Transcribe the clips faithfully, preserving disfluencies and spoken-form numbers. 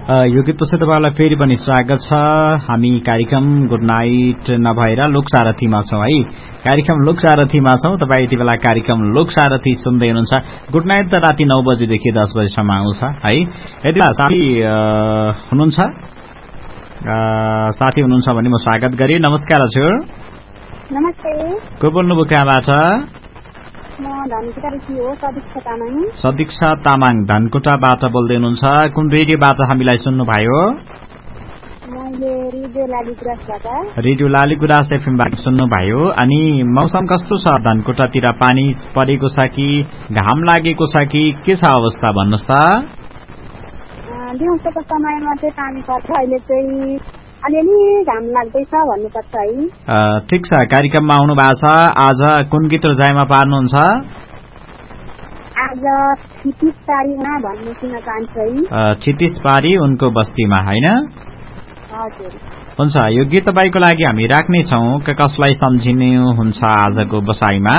यो गीत पछि तपाईलाई फेरि पनि स्वागत छ। हामी कार्यक्रम गुड नाइट नभएर लोकसारथीमा छौं है। कार्यक्रम लोकसारथीमा छौं। तपाई यति बेला कार्यक्रम लोकसारथी सुन्दै हुनुहुन्छ। गुड नाइट त राति नौ बजेदेखि दस बजेसम्म आउँछ है। यति बेला साथी हुनुहुन्छ साथी हुनुहुन्छ भने म स्वागत गरे। नमस्कार हजुर। नमस्ते। को बोल्नुभयो कहाँबाट? म धनकुटादेखि हो, सदीक्षा तामाङ। सदीक्षा तामाङ धनकुटाबाट बोल्दै हुनुहुन्छ। कुन रेडियोबाट हामीलाई सुन्नु भयो? मैले रेडियो लालीगुराँसबाट। रेडियो लालीगुराँस एफएमबाट सुन्नु भयो। अनि मौसम कस्तो छ धनकुटातिर? पानी परेको छ कि घाम लागेको छ कि के छ अवस्था भन्नुस् त? दिउँसोको समयमा चाहिँ पानी पर्छ, अहिले चाहिँ अलिअलि घाम लाग्दैछ भन्नुपर्छ है। ठिक छ। कार्यक्रममा आउनु भएको छ। आज कुन गीत रोजाइमा पार्नुहुन्छ? आज क्षितिज पारीमा भन्नु सुन्न चाहन्छु है। क्षितिज पारी उनको बस्तीमा हैन? हजुर। हुन्छ, यो गीत तपाईको लागि हामी राख्ने छौं। कसलाई सम्झिनुहुन्छ आजको बसाइमा?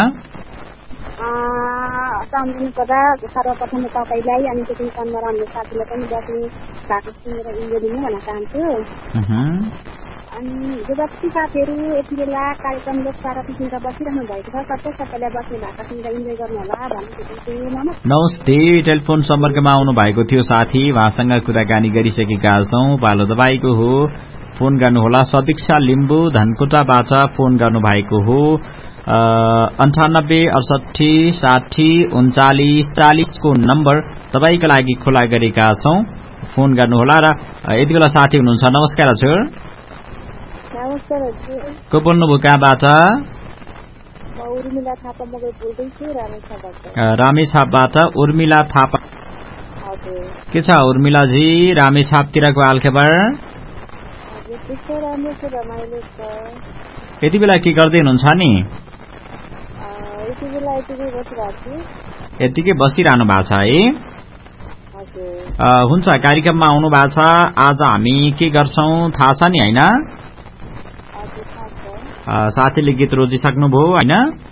सम्झिनु पर्दा सर्वप्रथम तपाईलाई अनि त्यो कन्वर हाम्रो साथीलाई पनि बस्ने भएको सुनेर इन्जोय दिनु भन्न चाहन्छु। अनि जो जति साथीहरू यति बेला कार्यक्रम लोकसारथी सुनेर बसिरहनु भएको छ, सबै सबैलाई बस्ने भएको सुनेर इन्जोय गर्नु होला भन्नु। नमस्ते। टेलिफोन सम्पर्कमा आउनु भएको थियो साथी, उहाँसँग कुराकानी गरिसकेका छौं। पालो तपाईको हो, फोन गर्नुहोला। सदीक्षा लिम्बू धनकुटाबाट फोन गर्नु भएको हो। अन्ठानब्बे अडसठी साठी उन्चालिस चालिस को नम्बर तपाईका लागि खुला गरेका छौं। फोन गर्नुहोला। र यति बेला साथी हुनुहुन्छ। नमस्कार हजुर। नमस्कार हजुर। को बोल्नुभयो कहाँबाट? उर्मिला थापा मगर बोल्दैछु, रामेछापबाट। रामेछापबाट उर्मिला थापा। हजुर। के छ उर्मिलाजी रामेछापतिरको हालखबर? हजुर त्यस्तो राम्रो छ, रमाइलो छ। यति बेला के गर्दै हुनुहुन्छ नि? यति बेला यतिकै बसिरहेको छु। यतिकै बसिरहनु भएको छ है? हजुर। हुन्छ, कार्यक्रममा आउनु भएको छ। आज हामी के गर्छौं थाहा छ नि हैन? हजुर थाहा छ। साथीले गीत रोजिसक्नुभयो हैन?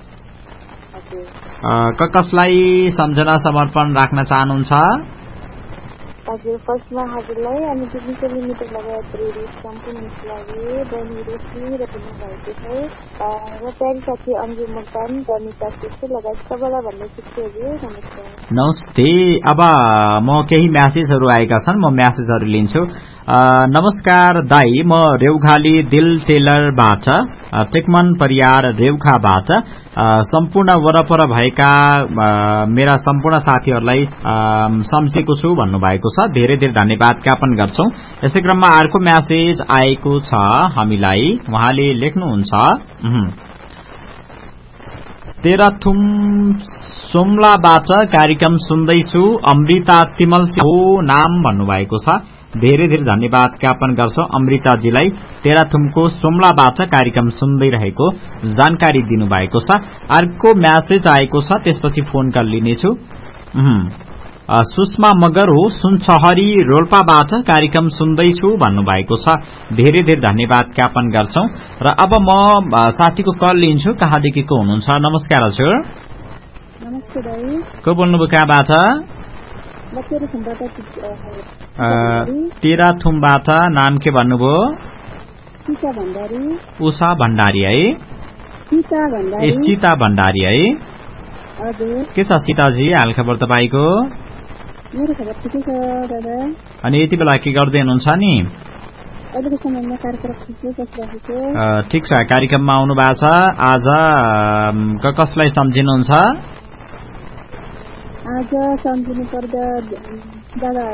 हजुर। कसलाई सम्झना समर्पण राख्न चाहनुहुन्छ? हजुर, फर्स्टमा हजुरलाई अनि टेक्निकल लिमिटेड लगायत रेडियो सम्पूर्णको लागि बहिनी रोशनी र पनि भएको छ र प्यारी साथी अन्जु मुक्तान गर्मिता श्रेष्ठ लगायत सबैलाई भन्ने चिठी हजुर। नमस्कार। नमस्ते। अब म केही म्यासेजहरू आएका छन्, म म्यासेजहरू लिन्छु। नमस्कार दाई, म रेउखाली दिल टेलरबाट, टेकमन परियार रेउखाबाट सम्पूर्ण वरपर भएका मेरा सम्पूर्ण साथीहरूलाई सम्झेको छु भन्नुभएको छ। धेरै धेरै धन्यवाद ज्ञापन गर्छौं। यसै क्रममा अर्को म्यासेज आएको छ हामीलाई। उहाँले लेख्नुहुन्छ, तेह्रथुम सोमलाबाट कार्यक्रम सुन्दैछु, अमृता तिमल हो नाम भन्नुभएको छ। धेरै धेरै धन्यवाद ज्ञापन गर्छौं अमृताजीलाई। तेह्रथुमको सोमलाबाट कार्यक्रम सुन्दै रहेको जानकारी दिनुभएको छ। अर्को म्यासेज आएको छ, त्यसपछि फोन कल लिनेछु। सुषमा मगर हो, सुनछहरी रोल्पाबाट कार्यक्रम सुन्दैछु भन्नुभएको छ। धेरै धेरै धन्यवाद ज्ञापन गर्छौं। र अब म साथीको कल लिन्छु। कहाँदेखि को हुनुहुन्छ? नमस्कार हजुर। नमस्ते दाइ। को बोल्नुभयो कहाँबाट? तेह्रथुमबाट। नाम के भन्नुभयो? सीता भण्डारी। उषा भण्डारी है? सीता भण्डारी। सीता भण्डारी है? हजुर। के छ सीताजी हालखबर तपाईको? मेरो खबर ठिकै छ दादा। अनि यति बेला के गर्दै हुनुहुन्छ नि? अहिलेको समयमा कार्यक्रम बसिरहेको छु। ठिक छ, कार्यक्रममा आउनु भएको छ। आज कसलाई सम्झिनुहुन्छ? आज सम्झिनु पर्दा दादा